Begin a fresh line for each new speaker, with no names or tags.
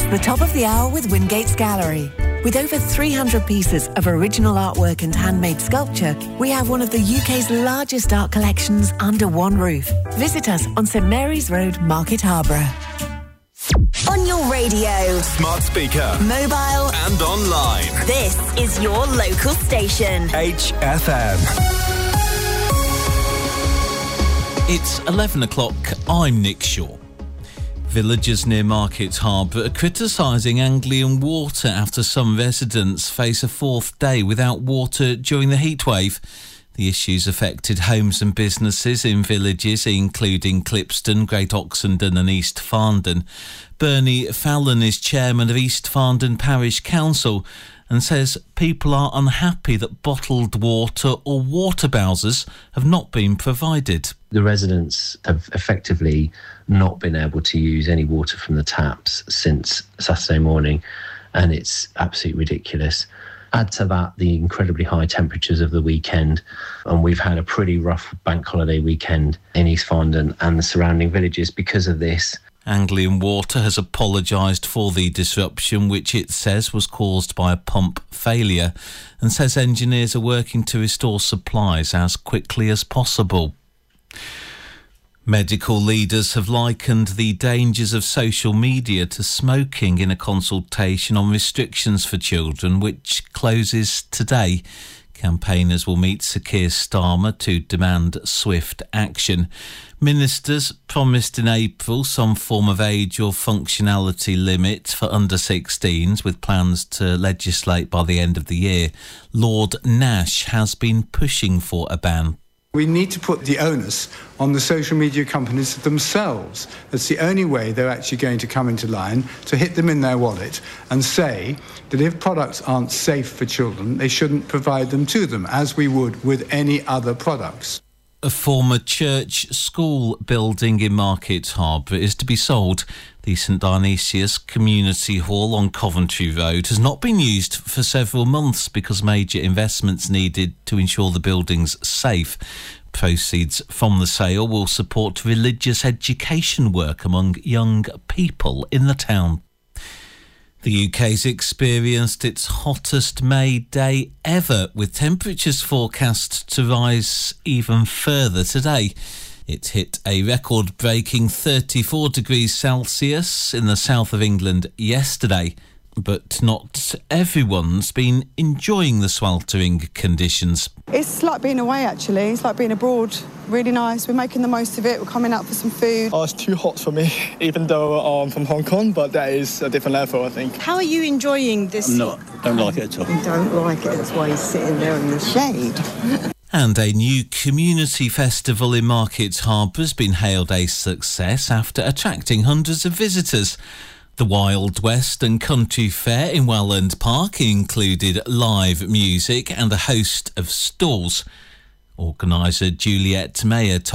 the top of the hour with Wingate's Gallery. With over 300 pieces of original artwork and handmade sculpture, we have one of the UK's largest art collections under one roof. Visit us on St Mary's Road, Market Harborough.
On your radio,
smart speaker,
mobile
and online.
This is your local station.
HFM.
It's 11 o'clock. I'm Nick Shaw. Villagers near Market Harbour are criticising Anglian Water after some residents face a fourth day without water during the heatwave. The issues affected homes and businesses in villages including Clipston, Great Oxenden and East Farndon. Bernie Fallon is chairman of East Farndon Parish Council and says people are unhappy that bottled water or water bowsers have not been provided.
The residents have effectively not been able to use any water from the taps since Saturday morning, and it's absolutely ridiculous. Add to that the incredibly high temperatures of the weekend, and we've had a pretty rough bank holiday weekend in East Farndon and the surrounding villages because of this.
Anglian Water has apologised for the disruption, which it says was caused by a pump failure, and says engineers are working to restore supplies as quickly as possible. Medical leaders have likened the dangers of social media to smoking in a consultation on restrictions for children, which closes today. Campaigners will meet Sir Keir Starmer to demand swift action. Ministers promised in April some form of age or functionality limit for under-16s, with plans to legislate by the end of the year. Lord Nash has been pushing for a ban.
We need to put the onus on the social media companies themselves. That's the only way they're actually going to come into line, to hit them in their wallet and say that if products aren't safe for children, they shouldn't provide them to them, as we would with any other products.
A former church school building in Market Harbour is to be sold. The St Dionysius Community Hall on Coventry Road has not been used for several months because major investments needed to ensure the building's safe. Proceeds from the sale will support religious education work among young people in the town. The UK's experienced its hottest May day ever, with temperatures forecast to rise even further today. It hit a record-breaking 34 degrees Celsius in the south of England yesterday, but not everyone's been enjoying the sweltering conditions.
It's like being away, actually. It's like being abroad. Really nice. We're making the most of it. We're coming out for some food.
Oh, it's too hot for me, even though I'm from Hong Kong, but that is a different level, I think.
How are you enjoying this?
Don't like it at all.
You don't like it, that's why he's sitting there in the shade.
And a new community festival in Market Harbour has been hailed a success after attracting hundreds of visitors. The Wild West and Country Fair in Welland Park included live music and a host of stalls. Organiser Juliette Mayer